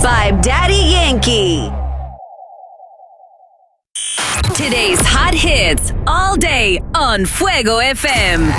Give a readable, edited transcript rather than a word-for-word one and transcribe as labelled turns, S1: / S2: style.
S1: by Daddy Yankee. Today's hot hits all day on Fuego FM.